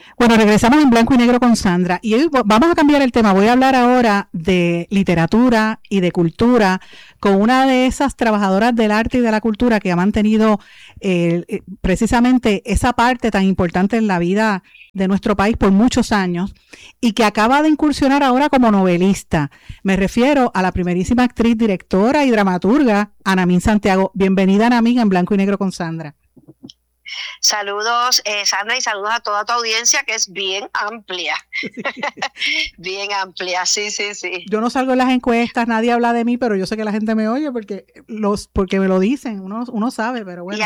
Bueno, regresamos en blanco y negro con Sandra y hoy vamos a cambiar el tema. Voy a hablar ahora de literatura y de cultura con una de esas trabajadoras del arte y de la cultura que ha mantenido precisamente esa parte tan importante en la vida de nuestro país por muchos años y que acaba de incursionar ahora como novelista. Me refiero a la primerísima actriz, directora y dramaturga Anamín Santiago. Bienvenida, Anamín, en blanco y negro con Sandra. Saludos, Sandra, y saludos a toda tu audiencia, que es bien amplia. Bien amplia, sí, sí, sí. Yo no salgo en las encuestas, nadie habla de mí, pero yo sé que la gente me oye porque me lo dicen, uno sabe, pero bueno.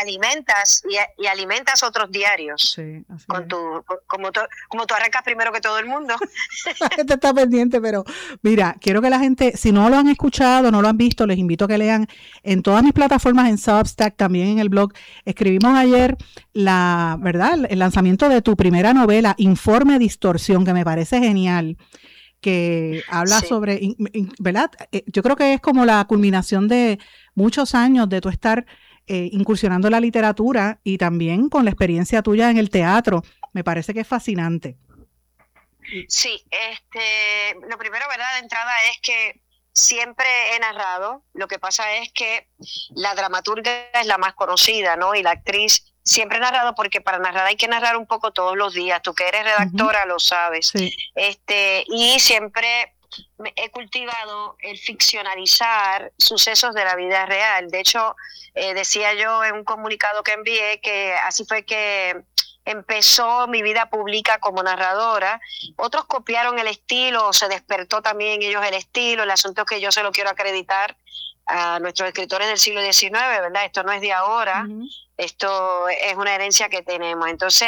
Y alimentas otros diarios. Sí, así con es. Como tú arrancas primero que todo el mundo. La gente está pendiente, pero mira, quiero que la gente, si no lo han escuchado, no lo han visto, les invito a que lean en todas mis plataformas, en Substack, también en el blog. Escribimos ayer ¿verdad? El lanzamiento de tu primera novela, Informe Distorsión, que me parece genial, que habla Sí. sobre, ¿verdad? Yo creo que es como la culminación de muchos años de tu estar incursionando en la literatura y también con la experiencia tuya en el teatro. Me parece que es fascinante. Sí, lo primero, ¿verdad? De entrada es que siempre he narrado. Lo que pasa es que la dramaturga es la más conocida, ¿no? Y la actriz siempre he narrado, porque para narrar hay que narrar un poco todos los días. Tú que eres redactora lo sabes. Sí. Y siempre he cultivado el ficcionalizar sucesos de la vida real. De hecho, decía yo en un comunicado que envié que así fue que empezó mi vida pública como narradora. Otros copiaron el estilo, se despertó también en ellos el estilo. El asunto es que yo se lo quiero acreditar a nuestros escritores del siglo XIX, ¿verdad? Esto no es de ahora, esto es una herencia que tenemos. Entonces,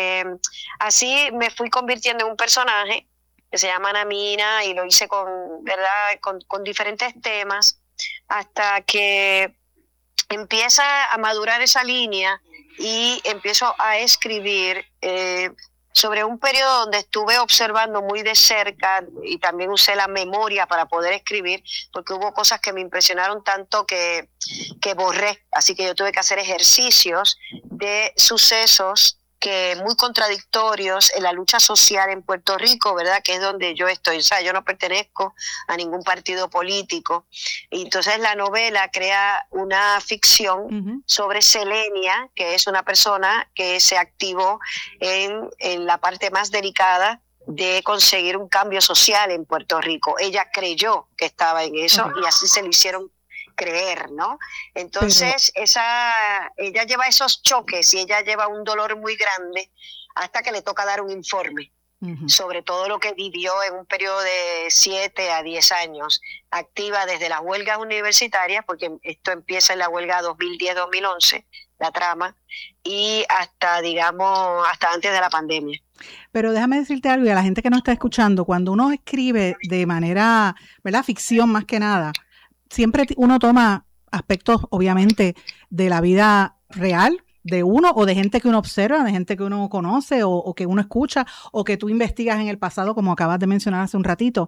así me fui convirtiendo en un personaje que se llama Anamina, y lo hice ¿verdad? Con diferentes temas, hasta que empieza a madurar esa línea y empiezo a escribir sobre un periodo donde estuve observando muy de cerca, y también usé la memoria para poder escribir, porque hubo cosas que me impresionaron tanto que borré. Así que yo tuve que hacer ejercicios de sucesos que muy contradictorios en la lucha social en Puerto Rico, ¿verdad? Que es donde yo estoy. O sea, yo no pertenezco a ningún partido político. Y entonces la novela crea una ficción sobre Selenia, que es una persona que se activó en la parte más delicada de conseguir un cambio social en Puerto Rico. Ella creyó que estaba en eso, y así se lo hicieron creer, ¿no? Entonces, ella lleva esos choques y ella lleva un dolor muy grande hasta que le toca dar un informe sobre todo lo que vivió en un periodo de 7 a 10 años, activa desde las huelgas universitarias, porque esto empieza en la huelga 2010-2011, la trama, y hasta, digamos, hasta antes de la pandemia. Pero déjame decirte algo, y a la gente que nos está escuchando, cuando uno escribe de manera, ¿verdad?, ficción más que nada, siempre uno toma aspectos, obviamente, de la vida real de uno, o de gente que uno observa, de gente que uno conoce, o que uno escucha, o que tú investigas en el pasado, como acabas de mencionar hace un ratito.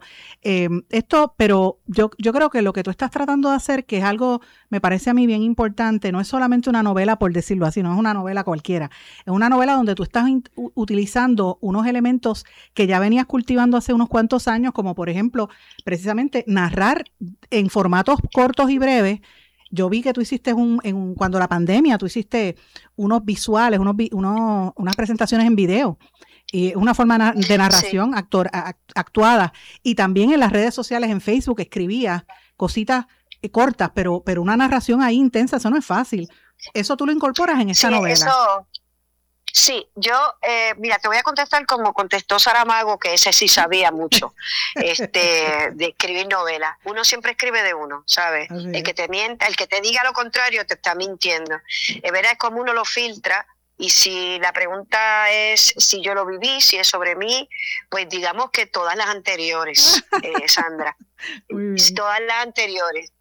Pero yo creo que lo que tú estás tratando de hacer, que es algo, me parece a mí bien importante, no es solamente una novela, por decirlo así, no es una novela cualquiera, es una novela donde tú estás utilizando unos elementos que ya venías cultivando hace unos cuantos años, como por ejemplo, precisamente narrar en formatos cortos y breves. Yo vi que tú hiciste cuando la pandemia, tú hiciste unos visuales, unas presentaciones en video, y una forma de narración actuada. Y también en las redes sociales, en Facebook, escribías cositas cortas, pero una narración ahí intensa, eso no es fácil. Eso tú lo incorporas en esta novela. Sí, yo, mira, te voy a contestar como contestó Saramago, que ese sí sabía mucho de escribir novelas. Uno siempre escribe de uno, ¿sabes? El que te mienta, el que te diga lo contrario te está mintiendo. Verdad, es como uno lo filtra. Y si la pregunta es si yo lo viví, si es sobre mí, pues digamos que todas las anteriores, Sandra. Todas las anteriores.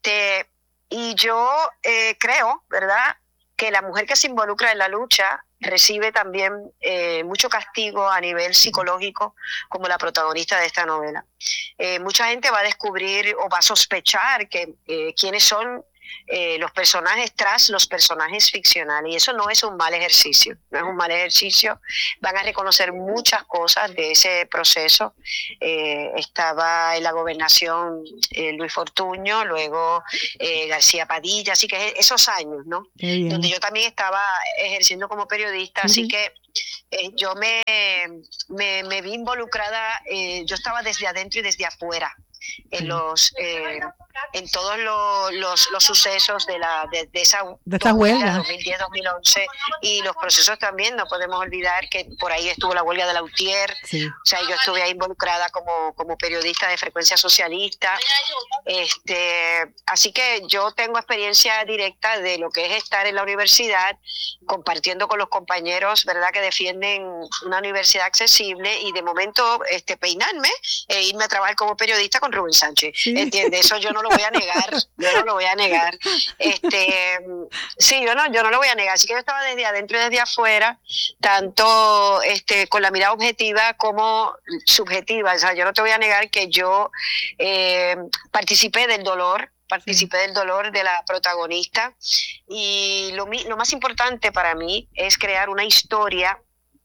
Y yo creo, ¿verdad?, que la mujer que se involucra en la lucha recibe también mucho castigo a nivel psicológico, como la protagonista de esta novela. Mucha gente va a descubrir o va a sospechar que quiénes son los personajes tras los personajes ficcionales, y eso no es un mal ejercicio, no es un mal ejercicio. Van a reconocer muchas cosas de ese proceso. Estaba en la gobernación Luis Fortuño, luego García Padilla, así que esos años, ¿no? Donde yo también estaba ejerciendo como periodista, así que yo me vi involucrada, yo estaba desde adentro y desde afuera en en todos los sucesos de esa huelga 2010-2011, y los procesos también. No podemos olvidar que por ahí estuvo la huelga de la UTIER. Sí. O sea, yo estuve ahí involucrada como periodista de Frecuencia Socialista. Así que yo tengo experiencia directa de lo que es estar en la universidad, compartiendo con los compañeros, ¿verdad?, que defienden una universidad accesible, y de momento peinarme e irme a trabajar como periodista con Rubén Sánchez. Sí. ¿Entiendes? Eso yo no lo voy a negar, Sí, yo no lo voy a negar. Así que yo estaba desde adentro y desde afuera, tanto con la mirada objetiva como subjetiva. O sea, yo no te voy a negar que yo participé del dolor de la protagonista, y lo más importante para mí es crear una historia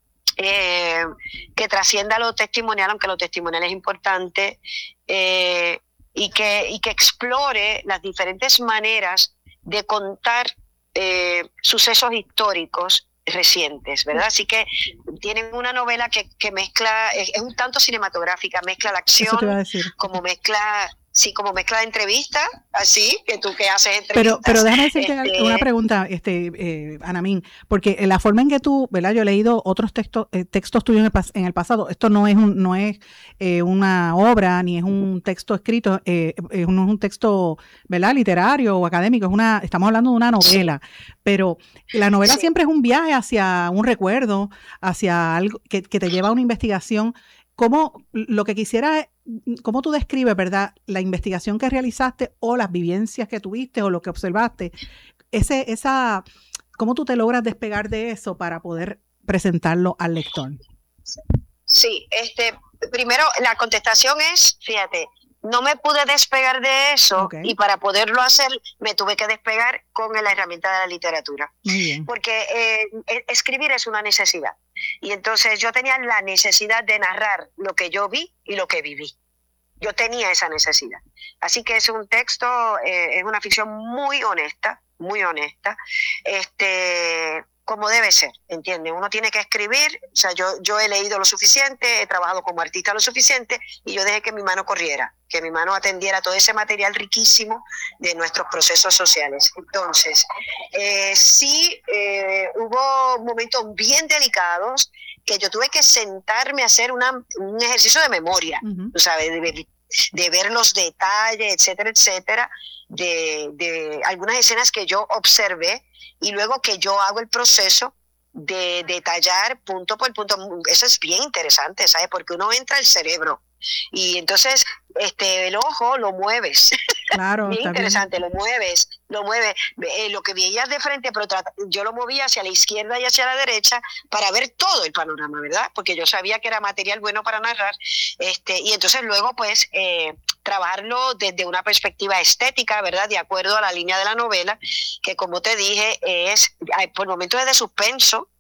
que trascienda lo testimonial, aunque lo testimonial es importante, y que explore las diferentes maneras de contar sucesos históricos recientes, ¿verdad? Así que tienen una novela que mezcla, es un tanto cinematográfica, mezcla la acción, como mezcla entrevista, así que tú que haces entrevistas. Pero déjame decirte una pregunta, Anamín, porque la forma en que tú, ¿verdad? Yo he leído otros textos tuyos en el pasado. Esto no es una obra, ni es un texto escrito, no es un texto, ¿verdad?, literario o académico. Estamos hablando de una novela, pero la novela siempre es un viaje hacia un recuerdo, hacia algo que te lleva a una investigación. ¿Cómo tú describes, verdad, la investigación que realizaste, o las vivencias que tuviste, o lo que observaste? ¿Cómo tú te logras despegar de eso para poder presentarlo al lector? Sí, primero la contestación es, fíjate, no me pude despegar de eso, y para poderlo hacer me tuve que despegar con la herramienta de la literatura. Muy bien. Porque escribir es una necesidad. Y entonces yo tenía la necesidad de narrar lo que yo vi y lo que viví. Yo tenía esa necesidad. Así que es un texto, es una ficción muy honesta, como debe ser, ¿entiendes? Uno tiene que escribir. O sea, yo he leído lo suficiente, he trabajado como artista lo suficiente, y yo dejé que mi mano corriera, que mi mano atendiera todo ese material riquísimo de nuestros procesos sociales. Entonces, hubo momentos bien delicados que yo tuve que sentarme a hacer un ejercicio de memoria, tú sabes, de ver los detalles, etcétera, de algunas escenas que yo observé, y luego que yo hago el proceso de detallar punto por punto. Eso es bien interesante, ¿sabes? Porque uno entra al cerebro y entonces el ojo lo mueves. Claro, bien interesante, lo mueves. Lo que veías de frente, pero yo lo movía hacia la izquierda y hacia la derecha para ver todo el panorama, ¿verdad? Porque yo sabía que era material bueno para narrar. Y entonces luego, pues, trabajarlo desde una perspectiva estética, ¿verdad? De acuerdo a la línea de la novela, que, como te dije, por momentos es de suspenso.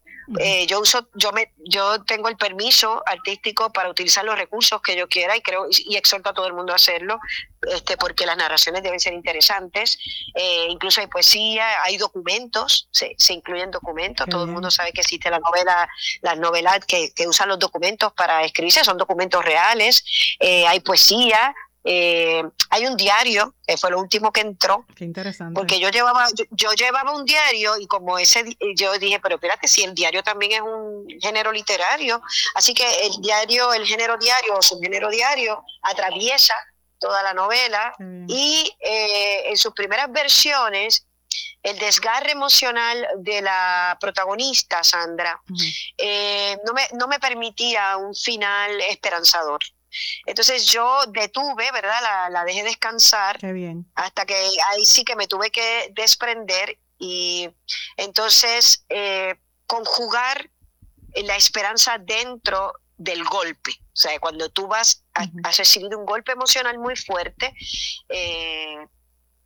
Yo tengo el permiso artístico para utilizar los recursos que yo quiera, y exhorto a todo el mundo a hacerlo, porque las narraciones deben ser interesantes. Incluso hay poesía, hay documentos, se incluyen documentos. Todo el mundo sabe que existe las novelas que usan los documentos para escribirse, son documentos reales. Hay poesía. Hay un diario que fue lo último que entró. Qué interesante. Porque yo llevaba un diario, y como yo dije, pero espérate, si el diario también es un género literario, así que el género diario o subgénero diario atraviesa toda la novela. Y en sus primeras versiones, el desgarre emocional de la protagonista, Sandra, no me permitía un final esperanzador. Entonces yo detuve, ¿verdad? La dejé descansar. Qué bien. Hasta que ahí sí que me tuve que desprender, y entonces conjugar la esperanza dentro del golpe. O sea, cuando tú vas a recibir un golpe emocional muy fuerte,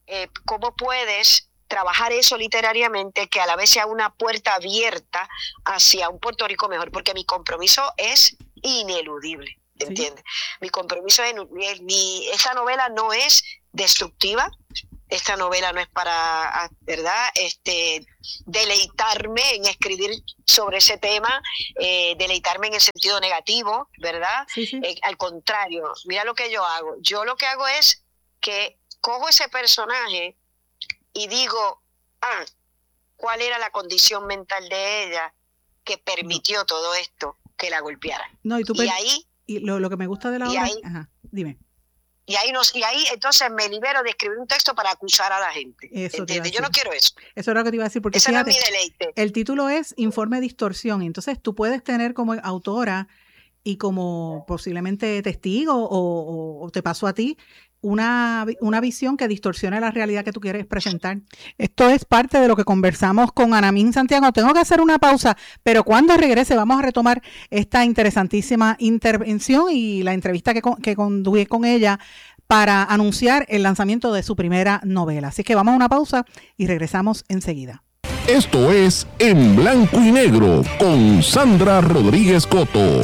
cómo puedes trabajar eso literariamente, que a la vez sea una puerta abierta hacia un Puerto Rico mejor, porque mi compromiso es ineludible, ¿entiendes? Sí. Mi compromiso esta novela no es destructiva, esta novela no es para, ¿verdad?, deleitarme en escribir sobre ese tema, deleitarme en el sentido negativo, ¿verdad? Sí, sí. Al contrario, mira lo que yo hago. Yo lo que hago es que cojo ese personaje y digo, ¿cuál era la condición mental de ella que permitió todo esto, que la golpeara? No, y ahí... Y lo que me gusta de la obra... Ajá, dime. Y ahí entonces me libero de escribir un texto para acusar a la gente. ¿Entiendes? Yo no quiero eso. Eso era lo que te iba a decir, porque ese fíjate, no es mi deleite. El título es Informe Distorsión, y entonces tú puedes tener como autora y como posiblemente testigo o te pasó a ti una visión que distorsiona la realidad que tú quieres presentar. Esto es parte de lo que conversamos con Anamín Santiago. Tengo que hacer una pausa, pero cuando regrese vamos a retomar esta interesantísima intervención y la entrevista que conduí con ella para anunciar el lanzamiento de su primera novela. Así que vamos a una pausa y regresamos enseguida. Esto es En Blanco y Negro con Sandra Rodríguez Coto.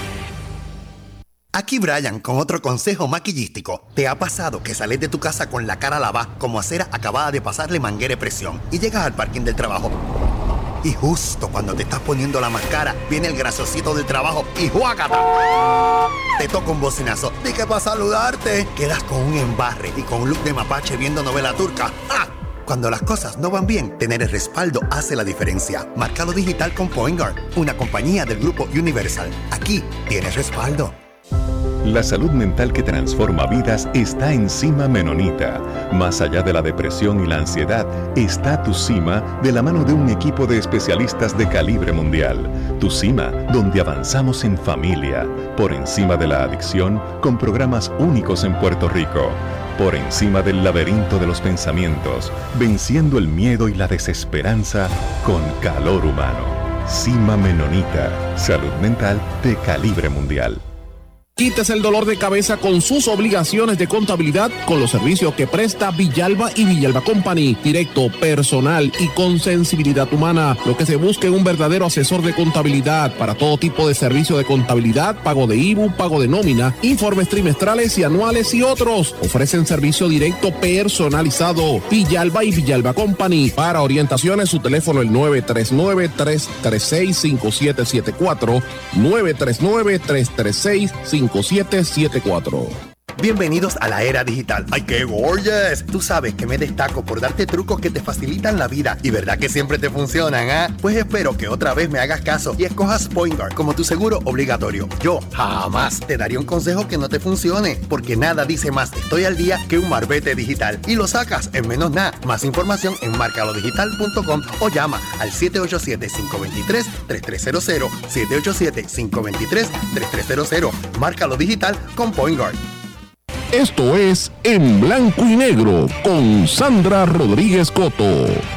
Aquí Brian con otro consejo maquillístico. ¿Te ha pasado que sales de tu casa con la cara lavada como acera acabada de pasarle manguera de presión y llegas al parking del trabajo? Y justo cuando te estás poniendo la máscara, viene el graciosito del trabajo y ¡juácata! Te toca un bocinazo. Dije para saludarte. Quedas con un embarre y con un look de mapache viendo novela turca. ¡Ah! Cuando las cosas no van bien, tener el respaldo hace la diferencia. Márcalo digital con Point Guard, una compañía del grupo Universal. Aquí tienes respaldo. La salud mental que transforma vidas está en Cima Menonita. Más allá de la depresión y la ansiedad, está Tu Cima de la mano de un equipo de especialistas de calibre mundial. Tu Cima, donde avanzamos en familia, por encima de la adicción, con programas únicos en Puerto Rico. Por encima del laberinto de los pensamientos, venciendo el miedo y la desesperanza con calor humano. Cima Menonita, salud mental de calibre mundial. Quítese el dolor de cabeza con sus obligaciones de contabilidad con los servicios que presta Villalba y Villalba Company. Directo, personal y con sensibilidad humana. Lo que se busca en un verdadero asesor de contabilidad para todo tipo de servicio de contabilidad, pago de IBU, pago de nómina, informes trimestrales y anuales y otros. Ofrecen servicio directo personalizado. Villalba y Villalba Company. Para orientaciones, su teléfono el 939-336-5774. 939-336-5774. Bienvenidos a la era digital. ¡Ay, qué gorgeous! Tú sabes que me destaco por darte trucos que te facilitan la vida. ¿Y verdad que siempre te funcionan, ah? Pues espero que otra vez me hagas caso y escojas Point Guard como tu seguro obligatorio. Yo jamás te daría un consejo que no te funcione, porque nada dice más estoy al día que un marbete digital. Y lo sacas en menos nada. Más información en marcalodigital.com o llama al 787-523-3300. 787-523-3300. Márcalo digital con Point Guard. Esto es En Blanco y Negro con Sandra Rodríguez Coto.